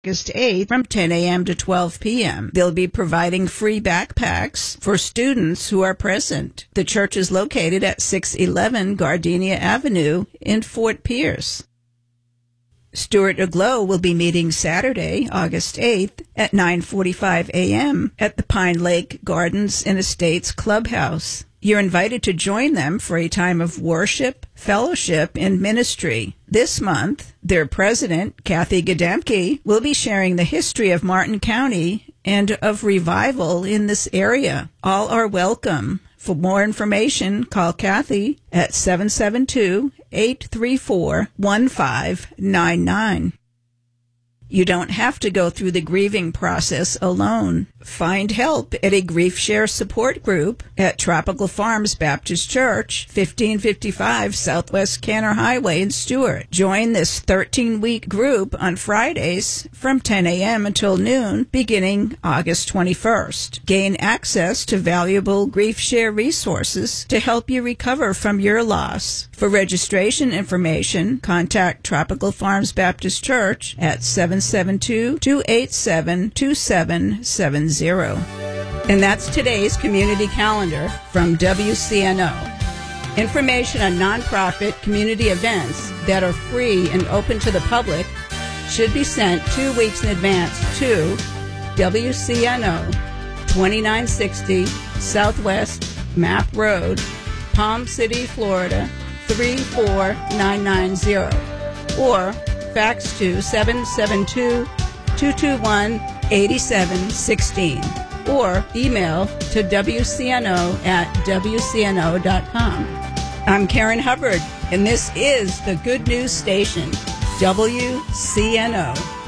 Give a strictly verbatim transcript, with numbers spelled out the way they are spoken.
August eighth from ten a.m. to twelve p.m. They'll be providing free backpacks for students who are present. The church is located at six eleven Gardenia Avenue in Fort Pierce. Stuart Aglow will be meeting Saturday, August eighth at nine forty-five a.m. at the Pine Lake Gardens and Estates Clubhouse. You're invited to join them for a time of worship, fellowship, and ministry. This month, their president, Kathy Gademke, will be sharing the history of Martin County and of revival in this area. All are welcome. For more information, call Kathy at seven seven two, eight three four, one five nine nine. You don't have to go through the grieving process alone. Find help at a Grief Share support group at Tropical Farms Baptist Church, fifteen fifty-five Southwest Canner Highway in Stuart. Join this thirteen-week group on Fridays from ten a.m. until noon, beginning August twenty-first. Gain access to valuable Grief Share resources to help you recover from your loss. For registration information, contact Tropical Farms Baptist Church at seven seven two, two eight seven, two seven seven zero. And that's today's community calendar from W C N O. Information on nonprofit community events that are free and open to the public should be sent two weeks in advance to W C N O, twenty-nine sixty Southwest Map Road, Palm City, Florida, three four nine nine zero, or fax to seven seven two, two two one, eight seven one six, or email to W C N O at W C N O dot com. I'm Karen Hubbard, and this is the Good News Station, W C N O.